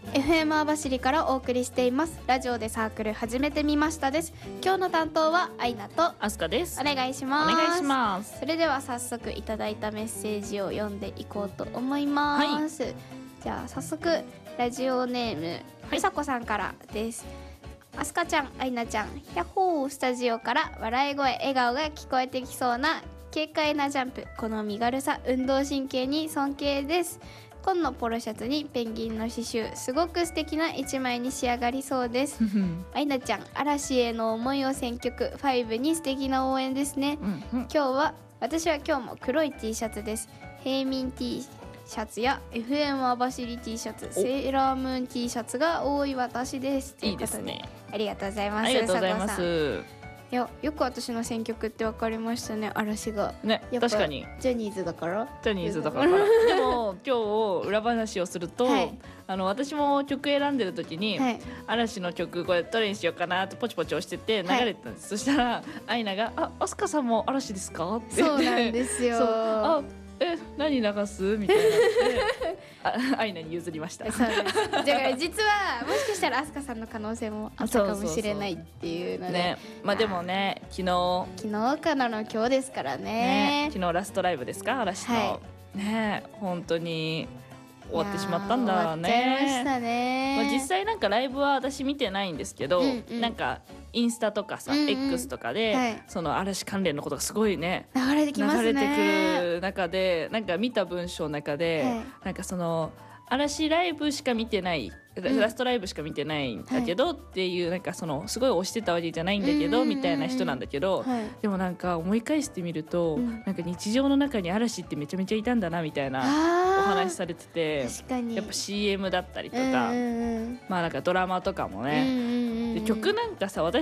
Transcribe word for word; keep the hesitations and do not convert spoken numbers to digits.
エフエム 網走からお送りしていますラジオでサークル始めてみましたです。今日の担当はアイナとアスカです。 お願いします。 お願いします。 それでは早速いただいたメッセージを読んでいこうと思います、はい、じゃあ早速ラジオネームみさこさんからです。アスカちゃん、アイナちゃん、ヤッホー。スタジオから笑い声、笑顔が聞こえてきそうな軽快なジャンプ、この身軽さ、運動神経に尊敬です。紺のポロシャツにペンギンの刺繍、すごく素敵な一枚に仕上がりそうですアイナちゃん、嵐への思いを選曲、ファイブに素敵な応援ですね、うんうん、今日は私は今日も黒い T シャツです。平民 T シャツや エフエム 網走 T シャツ、セーラームーン T シャツが多い私です。 いいですね。 ありがとうございます。 ありがとうございます。 いや、よく私の選曲って分かりましたね。嵐がね、確かにジャニーズだからジャニーズだからでも今日裏話をすると、はい、あの私も曲選んでる時に、はい、嵐の曲これどれにしようかなってポチポチ押してて流れてたんです、はい、そしたらアイナがあ、アスカさんも嵐ですかって言って、 そうなんですよ。 そうあえ何流すみたいなあアイナに譲りました。 そうです。だから実はもしかしたらアスカさんの可能性もあったかもしれないっていうので、 ね、まあでもね、昨日昨日からの今日ですから ね, ね昨日ラストライブですか、嵐の、はい、ね本当に終わってしまったんだね。 終わっちゃいましたね、 まあ、実際なんかライブは私見てないんですけど、うんうん、なんかインスタとかさ、うんうん、X とかで、はい、その嵐関連のことがすごいね流れてきますね。 流れてくる中でなんか見た文章の中で、はい、なんかその嵐ライブしか見てない、うん、ラストライブしか見てないんだけど、はい、っていうなんかそのすごい推してたわけじゃないんだけど、うんうんうん、みたいな人なんだけど、はい、でもなんか思い返してみると、うん、なんか日常の中に嵐ってめちゃめちゃいたんだなみたいなお話されてて、 確かにやっぱ シーエム だったりとか、うんうんうん、まあなんかドラマとかもね、うんうんうん、で曲なんかさ私